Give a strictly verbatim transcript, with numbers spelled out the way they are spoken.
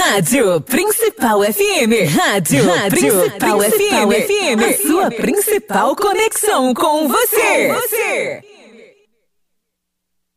Rádio Principal F M. Rádio, Rádio Principal, Principal F M. F M. A sua principal conexão com você. Com você.